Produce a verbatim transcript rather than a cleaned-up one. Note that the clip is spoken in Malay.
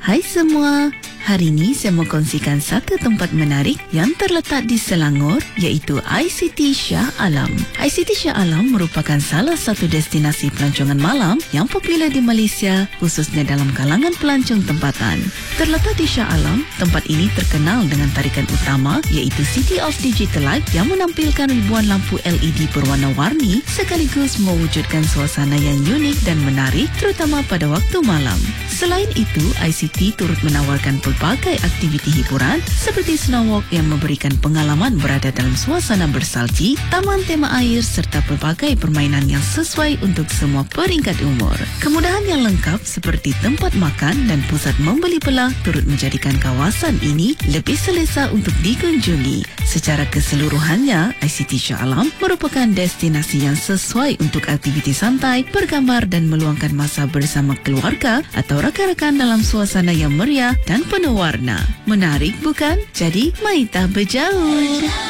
Hai semua, hari ini saya mau kongsikan satu tempat menarik yang terletak di Selangor, iaitu I C T Shah Alam. I C T Shah Alam merupakan salah satu destinasi pelancongan malam yang popular di Malaysia, khususnya dalam kalangan pelancong tempatan. Terletak di Shah Alam, tempat ini terkenal dengan tarikan utama, iaitu City of Digital Life yang menampilkan ribuan lampu L E D berwarna-warni sekaligus mewujudkan suasana yang unik dan menarik, terutama pada waktu malam. Selain itu, I C T turut menawarkan pelbagai aktiviti hiburan seperti snow walk yang memberikan pengalaman berada dalam suasana bersalji, taman tema air serta pelbagai permainan yang sesuai untuk semua peringkat umur. Kemudahan yang lengkap seperti tempat makan dan pusat membeli belah turut menjadikan kawasan ini lebih selesa untuk dikunjungi. Secara keseluruhannya, I C T Shah Alam merupakan destinasi yang sesuai untuk aktiviti santai, bergambar dan meluangkan masa bersama keluarga atau rakan-rakan dalam suasana yang meriah dan penuh warna. Menarik bukan? Jadi, mari kita berjauh.